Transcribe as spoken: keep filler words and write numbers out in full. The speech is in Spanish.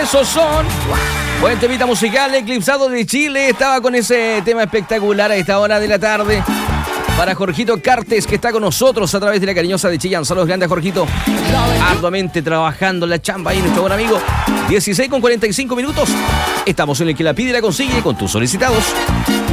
Esos son. Buen temita musical, Eclipsado de Chile. Estaba con ese tema espectacular a esta hora de la tarde. Para Jorgito Cartes, que está con nosotros a través de la cariñosa de Chillán. Saludos grandes, Jorgito. Arduamente trabajando en la chamba ahí, nuestro buen amigo. dieciséis con cuarenta y cinco minutos. Estamos en el que la pide y la consigue con tus solicitados.